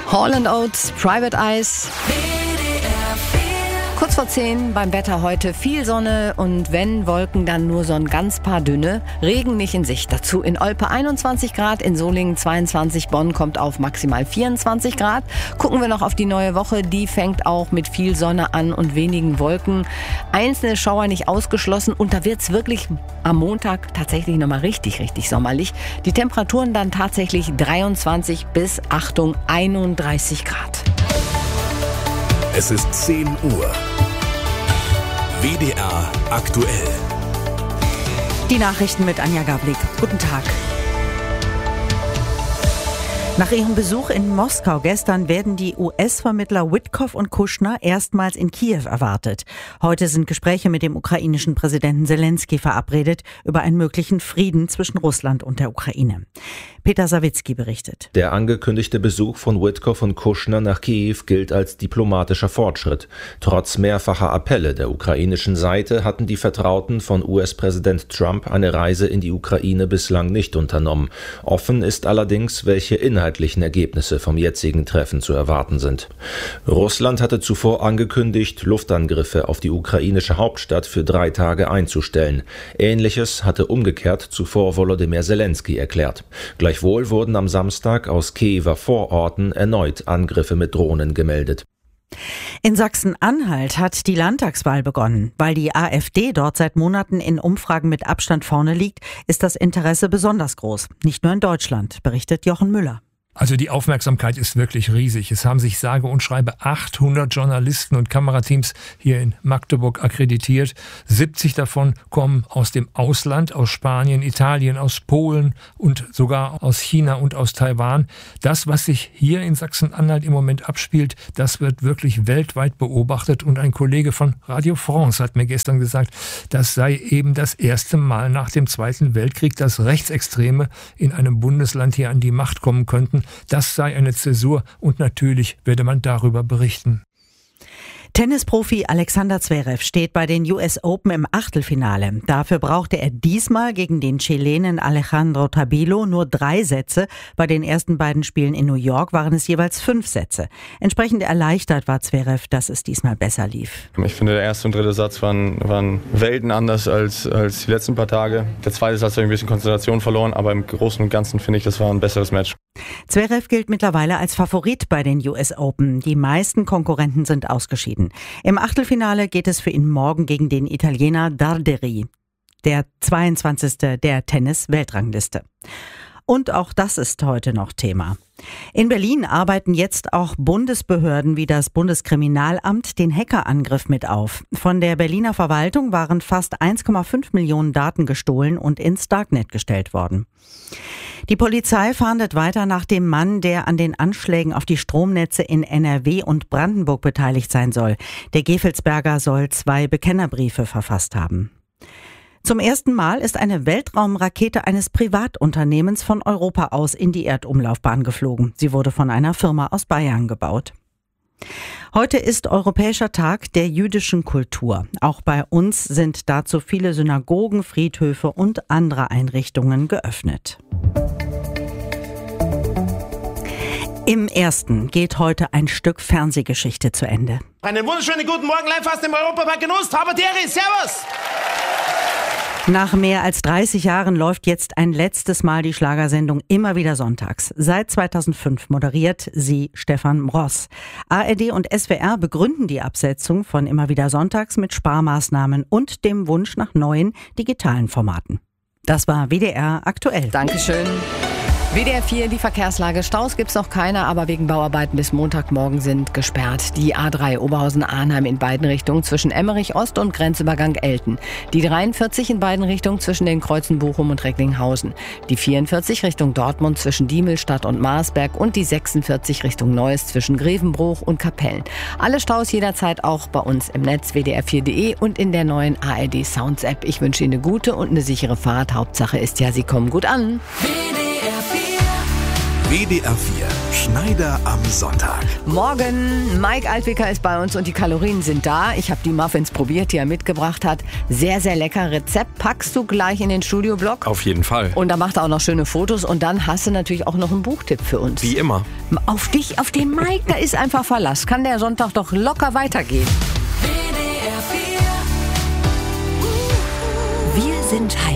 Hall & Oates, Private Eyes. Kurz vor 10 beim Wetter heute viel Sonne und wenn Wolken, dann nur so ein ganz paar dünne. Regen nicht in Sicht. Dazu in Olpe 21 Grad, in Solingen 22, Bonn kommt auf maximal 24 Grad. Gucken wir noch auf die neue Woche. Die fängt auch mit viel Sonne an und wenigen Wolken. Einzelne Schauer nicht ausgeschlossen und da wird's wirklich am Montag tatsächlich nochmal richtig sommerlich. Die Temperaturen dann tatsächlich 23 bis, Achtung, 31 Grad. Es ist 10 Uhr. WDR aktuell. Die Nachrichten mit Anja Gablik. Guten Tag. Nach ihrem Besuch in Moskau gestern werden die US-Vermittler Witkoff und Kushner erstmals in Kiew erwartet. Heute sind Gespräche mit dem ukrainischen Präsidenten Zelensky verabredet über einen möglichen Frieden zwischen Russland und der Ukraine. Peter Sawicki berichtet. Der angekündigte Besuch von Witkoff und Kushner nach Kiew gilt als diplomatischer Fortschritt. Trotz mehrfacher Appelle der ukrainischen Seite hatten die Vertrauten von US-Präsident Trump eine Reise in die Ukraine bislang nicht unternommen. Offen ist allerdings, welche inhaltlichen Ergebnisse vom jetzigen Treffen zu erwarten sind. Russland hatte zuvor angekündigt, Luftangriffe auf die ukrainische Hauptstadt für 3 Tage einzustellen. Ähnliches hatte umgekehrt zuvor Volodymyr Zelensky erklärt. Gleichwohl wurden am Samstag aus Kiewer Vororten erneut Angriffe mit Drohnen gemeldet. In Sachsen-Anhalt hat die Landtagswahl begonnen. Weil die AfD dort seit Monaten in Umfragen mit Abstand vorne liegt, ist das Interesse besonders groß. Nicht nur in Deutschland, berichtet Jochen Müller. Also die Aufmerksamkeit ist wirklich riesig. Es haben sich sage und schreibe 800 Journalisten und Kamerateams hier in Magdeburg akkreditiert. 70 davon kommen aus dem Ausland, aus Spanien, Italien, aus Polen und sogar aus China und aus Taiwan. Das, was sich hier in Sachsen-Anhalt im Moment abspielt, das wird wirklich weltweit beobachtet. Und ein Kollege von Radio France hat mir gestern gesagt, das sei eben das erste Mal nach dem Zweiten Weltkrieg, dass Rechtsextreme in einem Bundesland hier an die Macht kommen könnten. Das sei eine Zäsur und natürlich werde man darüber berichten. Tennisprofi Alexander Zverev steht bei den US Open im Achtelfinale. Dafür brauchte er diesmal gegen den Chilenen Alejandro Tabilo nur 3 Sätze. Bei den ersten beiden Spielen in New York waren es jeweils 5 Sätze. Entsprechend erleichtert war Zverev, dass es diesmal besser lief. Ich finde, der erste und dritte Satz waren Welten anders als die letzten paar Tage. Der zweite Satz habe ich ein bisschen Konzentration verloren, aber im Großen und Ganzen finde ich, das war ein besseres Match. Zverev gilt mittlerweile als Favorit bei den US Open. Die meisten Konkurrenten sind ausgeschieden. Im Achtelfinale geht es für ihn morgen gegen den Italiener Darderi, der 22. der Tennis-Weltrangliste. Und auch das ist heute noch Thema. In Berlin arbeiten jetzt auch Bundesbehörden wie das Bundeskriminalamt den Hackerangriff mit auf. Von der Berliner Verwaltung waren fast 1,5 Millionen Daten gestohlen und ins Darknet gestellt worden. Die Polizei fahndet weiter nach dem Mann, der an den Anschlägen auf die Stromnetze in NRW und Brandenburg beteiligt sein soll. Der Gevelsberger soll 2 Bekennerbriefe verfasst haben. Zum ersten Mal ist eine Weltraumrakete eines Privatunternehmens von Europa aus in die Erdumlaufbahn geflogen. Sie wurde von einer Firma aus Bayern gebaut. Heute ist Europäischer Tag der jüdischen Kultur. Auch bei uns sind dazu viele Synagogen, Friedhöfe und andere Einrichtungen geöffnet. Im Ersten geht heute ein Stück Fernsehgeschichte zu Ende. Einen wunderschönen guten Morgen live aus dem Europapark Genuss. Habertieri, servus! Nach mehr als 30 Jahren läuft jetzt ein letztes Mal die Schlagersendung immer wieder sonntags. Seit 2005 moderiert sie Stefan Mross. ARD und SWR begründen die Absetzung von immer wieder sonntags mit Sparmaßnahmen und dem Wunsch nach neuen digitalen Formaten. Das war WDR aktuell. Dankeschön. WDR 4, die Verkehrslage. Staus gibt's noch keine, aber wegen Bauarbeiten bis Montagmorgen sind gesperrt. Die A3 Oberhausen-Arnheim in beiden Richtungen zwischen Emmerich Ost und Grenzübergang Elten. Die 43 in beiden Richtungen zwischen den Kreuzen Bochum und Recklinghausen. Die 44 Richtung Dortmund zwischen Diemelstadt und Marsberg und die 46 Richtung Neuss zwischen Grevenbruch und Kapellen. Alle Staus jederzeit auch bei uns im Netz wdr4.de und in der neuen ARD Sounds App. Ich wünsche Ihnen eine gute und eine sichere Fahrt. Hauptsache ist ja, Sie kommen gut an. WDR 4 Schneider am Sonntag. Morgen, Mike Altwicker ist bei uns und die Kalorien sind da. Ich habe die Muffins probiert, die er mitgebracht hat. Sehr, sehr lecker. Rezept packst du gleich in den Studioblock. Auf jeden Fall. Und da macht er auch noch schöne Fotos und dann hast du natürlich auch noch einen Buchtipp für uns. Wie immer. Auf dich, auf den Mike, da ist einfach Verlass. Kann der Sonntag doch locker weitergehen. Wir sind Heidi.